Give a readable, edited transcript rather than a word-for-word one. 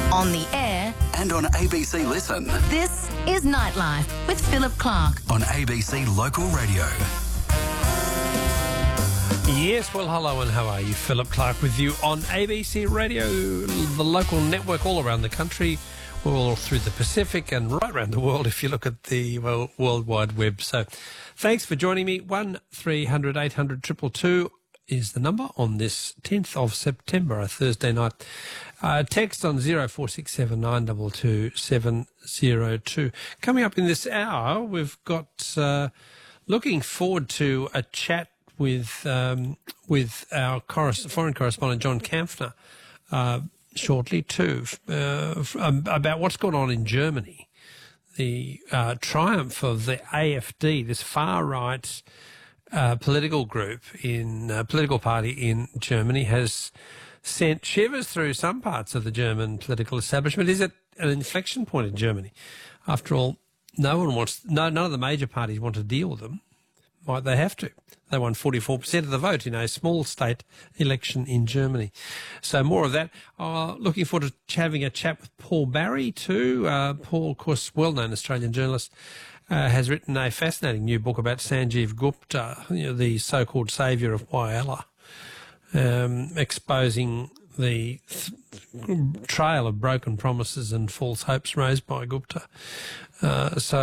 On the air and on ABC Listen. This is Nightlife with Philip Clark on ABC Local Radio. Yes, well, hello and how are you? Philip Clark with you on ABC Radio, the local network all around the country, all through the Pacific and right around the world if you look at the World Wide Web. So thanks for joining me. 1300 800 222 is the number on this 10th of September, a Thursday night. Text on 0467 922 702. Coming up in this hour, we've got looking forward to a chat with our foreign correspondent John Kampfner shortly too, about what's going on in Germany. The triumph of the AfD, this far-right political group political party in Germany, has sent shivers through some parts of the German political establishment. Is it an inflection point in Germany? After all, none of the major parties want to deal with them. Might they have to? They won 44% of the vote in a small state election in Germany. So more of that. Looking forward to having a chat with Paul Barry too. Paul, of course, well-known Australian journalist, has written a fascinating new book about Sanjeev Gupta, the so-called saviour of Whyalla, exposing the trail of broken promises and false hopes raised by Gupta. So